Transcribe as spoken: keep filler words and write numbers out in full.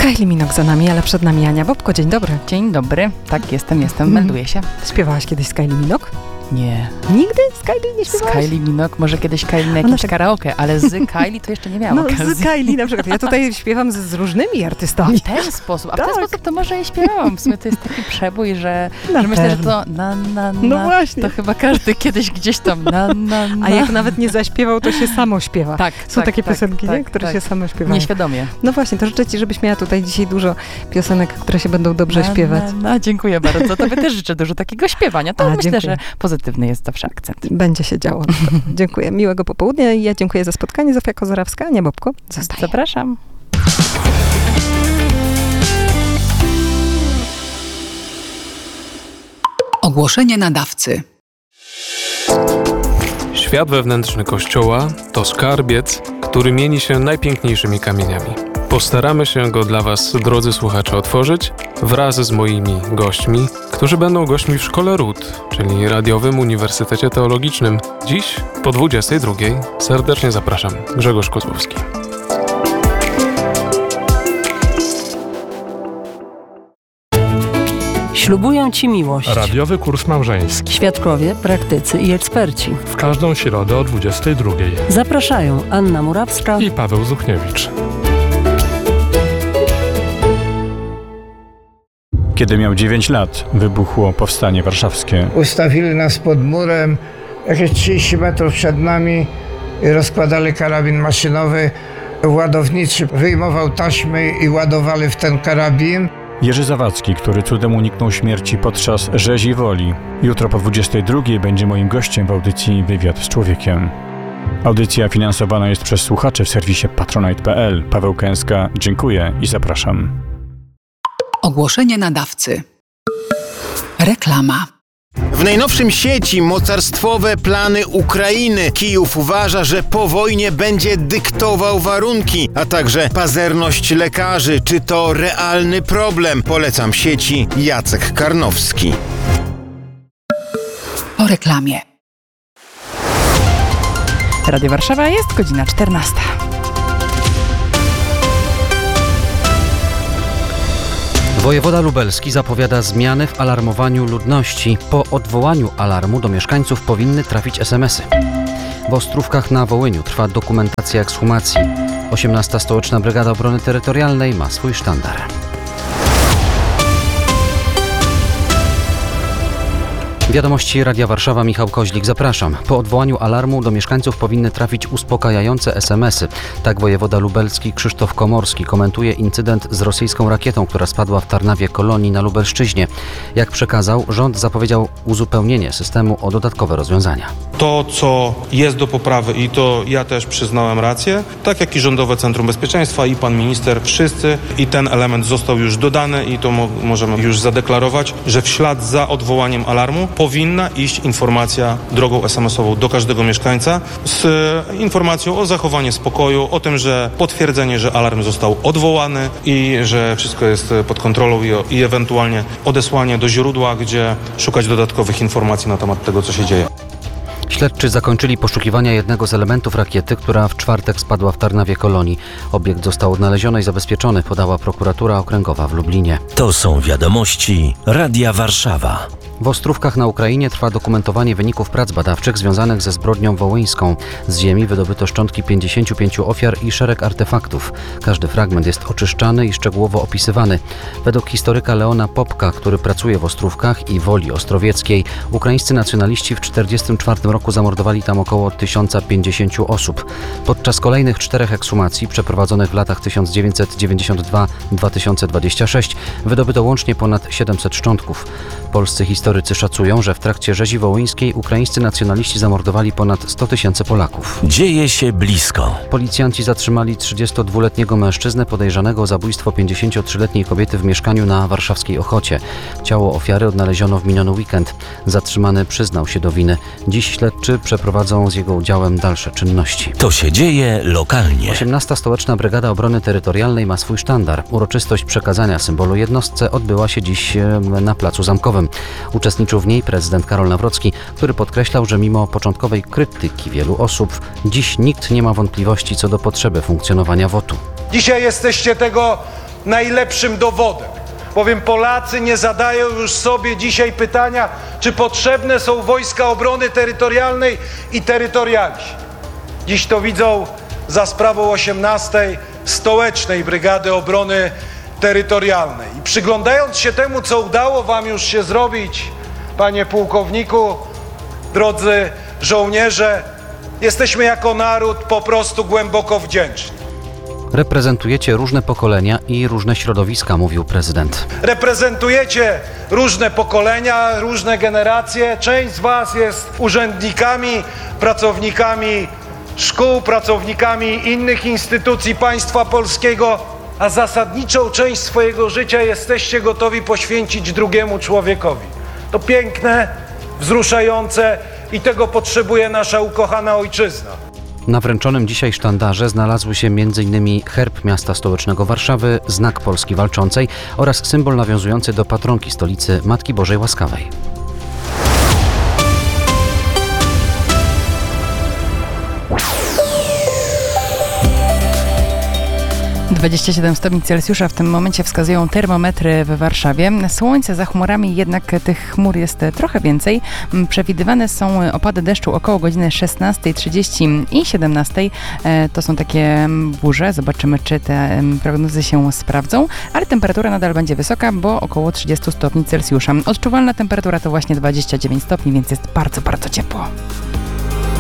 Kylie Minogue za nami, ale przed nami Ania Bobko. Dzień dobry. Dzień dobry. Tak, jestem, jestem. Melduję się. Śpiewałaś kiedyś z Kylie Minogue? Nie. Nigdy z Kylie nie śpiewałaś? Z Kylie Minogue, może kiedyś Kylie na jakimś tak... karaoke, ale z Kylie to jeszcze nie miałam No okazji. z Kylie na przykład. Ja tutaj śpiewam z, z różnymi artystami. W ten sposób. A w tak. ten sposób to może i śpiewałam. W sumie to jest taki przebój, że, że myślę, że to na, na, na. No właśnie. To chyba każdy kiedyś gdzieś tam na, na, na. A jak nawet nie zaśpiewał, to się samo śpiewa. Tak, Są tak, takie tak, piosenki, tak, nie? Które tak. się same śpiewają. Nieświadomie. No właśnie, to życzę Ci, żebyś miała tutaj dzisiaj dużo piosenek, które się będą dobrze na, śpiewać. Na, na, dziękuję bardzo. Tobie też życzę dużo takiego śpiewania. To A, myślę, dziękuję. że pozytywny jest zawsze akcent. Będzie się działo. Dziękuję. Miłego popołudnia i ja dziękuję za spotkanie. Zofia Kozarawska, Ania Bobko. Zostaję. Zapraszam. Ogłoszenie nadawcy. Świat wewnętrzny Kościoła to skarbiec, który mieni się najpiękniejszymi kamieniami. Postaramy się go dla Was, drodzy słuchacze, otworzyć wraz z moimi gośćmi, którzy będą gośćmi w Szkole Ród, czyli Radiowym Uniwersytecie Teologicznym. Dziś po dwudziestej drugiej serdecznie zapraszam. Grzegorz Kozłowski. Ślubuję Ci miłość. Radiowy kurs małżeński. Świadkowie, praktycy i eksperci. W każdą środę o dwudziestej drugiej. Zapraszają Anna Murawska i Paweł Zuchniewicz. Kiedy miał dziewięć lat, wybuchło Powstanie Warszawskie. Ustawili nas pod murem, jakieś trzydzieści metrów przed nami i rozkładali karabin maszynowy. Ładowniczy wyjmował taśmy i ładowali w ten karabin. Jerzy Zawadzki, który cudem uniknął śmierci podczas rzezi woli. Jutro po dwudziestej drugiej będzie moim gościem w audycji Wywiad z człowiekiem. Audycja finansowana jest przez słuchaczy w serwisie patronite kropka p l. Paweł Kęska, dziękuję i zapraszam. Ogłoszenie nadawcy. Reklama. W najnowszym sieci mocarstwowe plany Ukrainy. Kijów uważa, że po wojnie będzie dyktował warunki, a także pazerność lekarzy. Czy to realny problem? Polecam sieci Jacek Karnowski. Po reklamie. Radio Warszawa, jest godzina czternasta. Wojewoda lubelski zapowiada zmiany w alarmowaniu ludności. Po odwołaniu alarmu do mieszkańców powinny trafić es em esy. W Ostrówkach na Wołyniu trwa dokumentacja ekshumacji. osiemnasta Stołeczna Brygada Obrony Terytorialnej ma swój sztandar. Wiadomości Radia Warszawa, Michał Koźlik, zapraszam. Po odwołaniu alarmu do mieszkańców powinny trafić uspokajające es em esy. Tak wojewoda lubelski Krzysztof Komorski komentuje incydent z rosyjską rakietą, która spadła w Tarnawie Kolonii na Lubelszczyźnie. Jak przekazał, rząd zapowiedział uzupełnienie systemu o dodatkowe rozwiązania. To, co jest do poprawy i to ja też przyznałem rację, tak jak i Rządowe Centrum Bezpieczeństwa i pan minister, wszyscy i ten element został już dodany i to mo- możemy już zadeklarować, że w ślad za odwołaniem alarmu powinna iść informacja drogą es em esową do każdego mieszkańca z informacją o zachowaniu spokoju, o tym, że potwierdzenie, że alarm został odwołany i że wszystko jest pod kontrolą i, i ewentualnie odesłanie do źródła, gdzie szukać dodatkowych informacji na temat tego, co się dzieje. Śledczy zakończyli poszukiwania jednego z elementów rakiety, która w czwartek spadła w Tarnawie Kolonii. Obiekt został odnaleziony i zabezpieczony, podała prokuratura okręgowa w Lublinie. To są wiadomości Radia Warszawa. W Ostrówkach na Ukrainie trwa dokumentowanie wyników prac badawczych związanych ze zbrodnią wołyńską. Z ziemi wydobyto szczątki pięćdziesięciu pięciu ofiar i szereg artefaktów. Każdy fragment jest oczyszczany i szczegółowo opisywany. Według historyka Leona Popka, który pracuje w Ostrówkach i Woli Ostrowieckiej, ukraińscy nacjonaliści w tysiąc dziewięćset czterdziestym czwartym roku zamordowali tam około tysiąc pięćdziesiąt osób. Podczas kolejnych czterech ekshumacji przeprowadzonych w latach tysiąc dziewięćset dziewięćdziesiąt dwa do dwa tysiące dwudziestego szóstego wydobyto łącznie ponad siedemset szczątków. Polscy historycy szacują, że w trakcie rzezi wołyńskiej ukraińscy nacjonaliści zamordowali ponad sto tysięcy Polaków. Dzieje się blisko. Policjanci zatrzymali trzydziestodwuletniego mężczyznę podejrzanego o zabójstwo pięćdziesięciotrzyletniej kobiety w mieszkaniu na warszawskiej Ochocie. Ciało ofiary odnaleziono w miniony weekend. Zatrzymany przyznał się do winy. Dziś śledczy przeprowadzą z jego udziałem dalsze czynności. To się dzieje lokalnie. osiemnasta Stołeczna Brygada Obrony Terytorialnej ma swój sztandar. Uroczystość przekazania symbolu jednostce odbyła się dziś na Placu Zamkowym. Uczestniczył w niej prezydent Karol Nawrocki, który podkreślał, że mimo początkowej krytyki wielu osób, dziś nikt nie ma wątpliwości co do potrzeby funkcjonowania wotu. Dzisiaj jesteście tego najlepszym dowodem. Bowiem Polacy nie zadają już sobie dzisiaj pytania, czy potrzebne są wojska obrony terytorialnej i terytorialsi. Dziś to widzą za sprawą osiemnastej Stołecznej Brygady Obrony Terytorialnej. I przyglądając się temu, co udało wam już się zrobić, panie pułkowniku, drodzy żołnierze, jesteśmy jako naród po prostu głęboko wdzięczni. Reprezentujecie różne pokolenia i różne środowiska, mówił prezydent. Reprezentujecie różne pokolenia, różne generacje. Część z was jest urzędnikami, pracownikami szkół, pracownikami innych instytucji państwa polskiego, a zasadniczą część swojego życia jesteście gotowi poświęcić drugiemu człowiekowi. To piękne, wzruszające i tego potrzebuje nasza ukochana ojczyzna. Na wręczonym dzisiaj sztandarze znalazły się między innymi herb miasta stołecznego Warszawy, znak Polski Walczącej oraz symbol nawiązujący do patronki stolicy Matki Bożej Łaskawej. dwadzieścia siedem stopni Celsjusza w tym momencie wskazują termometry w Warszawie. Słońce za chmurami, jednak tych chmur jest trochę więcej. Przewidywane są opady deszczu około godziny szesnastej trzydzieści i siedemnastej. To są takie burze. Zobaczymy, czy te prognozy się sprawdzą. Ale temperatura nadal będzie wysoka, bo około trzydzieści stopni Celsjusza. Odczuwalna temperatura to właśnie dwadzieścia dziewięć stopni, więc jest bardzo, bardzo ciepło.